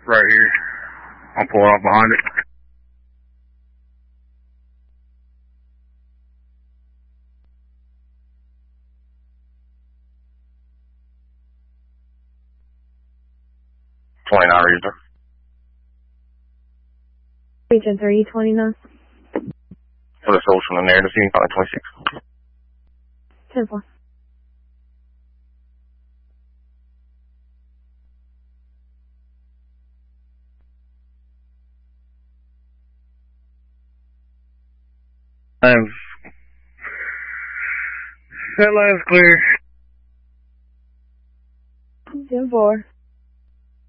right here. I'll pull up behind it. Region. Region 329. For the social and narrative scene, 26. 10-4. That line's clear. 10-4.